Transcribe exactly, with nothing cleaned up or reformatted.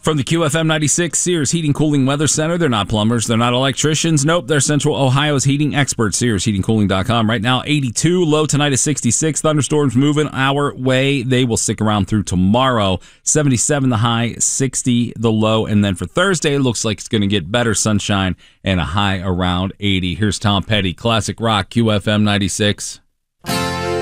From the Q F M ninety-six Sears Heating Cooling Weather Center, they're not plumbers, they're not electricians. Nope, they're Central Ohio's heating experts. Sears Heating Cooling dot com. Right now, eighty-two. Low tonight is sixty-six. Thunderstorms moving our way. They will stick around through tomorrow. seventy-seven the high, sixty the low. And then for Thursday, it looks like it's going to get better sunshine and a high around eighty. Here's Tom Petty, Classic Rock, Q F M ninety-six.